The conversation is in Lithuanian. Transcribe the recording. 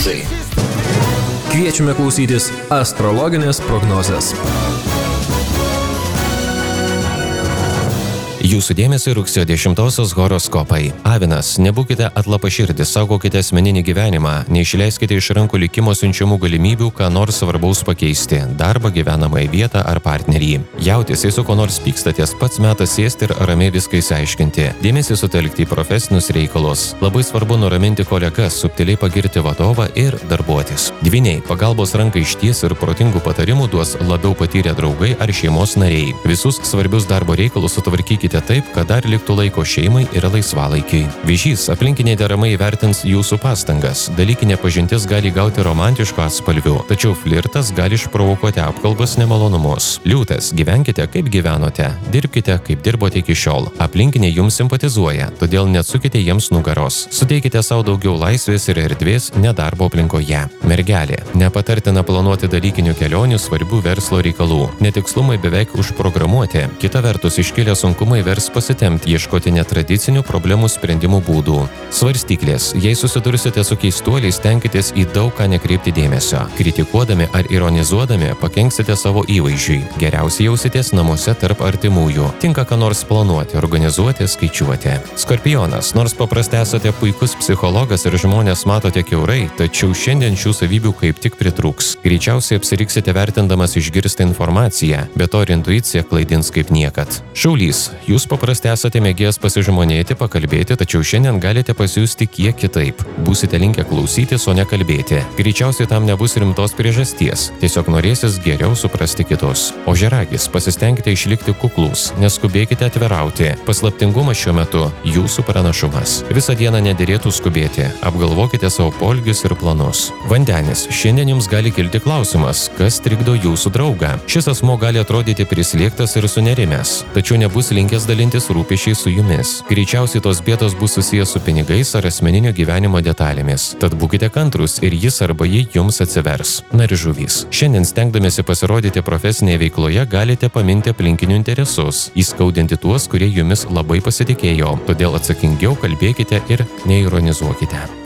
finansai. Kviečiame klausytis astrologinės prognozės. Jūsų dėmesio rugsėjo 10-osios horoskopai. Avinas, nebūkite atlapaširdis, saugokite asmeninį gyvenimą, neišleiskite iš rankų likimo siunčiamų galimybių, ką nors svarbaus pakeisti – darbą, gyvenamąją vietą ar partnerį. Jautis, jei su ko nors pykstatės, pats metas sėsti ir ramiai viską išsiaiškinti. Dėmesį sutelkti į profesinius reikalus. Labai svarbu nuraminti kolegas, subtiliai pagirti vadovą ir darbuotis. Dvyniai, pagalbos ranką išties ir protingų patarimų duos labiau patyrę draugai ar šeimos nariai. Visus svarbius darbo reikalus sutvarkykite taip, kad dar liktų laiko šeimai ir laisvalaikiui. Vėžys, aplinkiniai deramai įvertins jūsų pastangas. Dalykinė pažintis gali gauti romantiškų atspalvių, tačiau flirtas gali išprovokuoti apkalbas nemalonumus. Liūtas, gyvenkite kaip gyvenote, dirbkite kaip dirbote iki šiol. Aplinkiniai jums simpatizuoja, todėl neatsukite jiems nugaros. Suteikite savo daugiau laisvės ir erdvės nedarbo aplinkoje. Mergelė, nepatartina planuoti dalykinių kelionių, svarbių verslo reikalų. Netikslumai beveik užprogramuoti. Kita vertus, iškilę sunkumai vers pasitemti, ieškoti netradicinių problemų sprendimų būdų. Svarstyklės. Jei susidursite su keistuoliais, tenkitės į daug ką nekreipti dėmesio. Kritikuodami ar ironizuodami pakenksite savo įvaizdžiui. Geriausiai jausitės namuose tarp artimųjų. Tinka ką nors planuoti, organizuoti, skaičiuoti. Skorpionas. Nors paprastai esate puikus psichologas ir žmonės matote kiaurai, tačiau šiandien šių savybių kaip tik pritrūks. Greičiausiai apsiriksite vertindamas išgirstą informaciją, bet to ir intuicija klaidins kaip niekad. Šaulys. Jūs paprastai esate mėgėjęs pasižmonėti, pakalbėti, tačiau šiandien galite pasijusti kiek kitaip. Būsite linkę klausytis, o ne kalbėti. Greičiausiai tam nebus rimtos priežasties. Tiesiog norėsis geriau suprasti kitus. Ožiaragis, pasistengkite išlikti kuklūs, neskubėkite atvirauti. Paslaptingumas šiuo metu – jūsų pranašumas. Visą dieną nederėtų skubėti. Apgalvokite savo poelgius ir planus. Vandenis, šiandien jums gali kilti klausimas, kas trikdo jūsų draugą. Šis asmuo gali atrodyti prislėgtas ir sunerimęs, tačiau nebus linkęs dalintis rūpesčiais su jumis. Greičiausiai tos bėdos bus susijęs su pinigais ar asmeninio gyvenimo detalėmis. Tad būkite kantrus ir jis arba ji jums atsivers. Na ir žuvys. Šiandien stengdamiesi pasirodyti profesinėje veikloje galite paminti aplinkinių interesus, įskaudinti tuos, kurie jumis labai pasitikėjo. Todėl atsakingiau kalbėkite ir neironizuokite.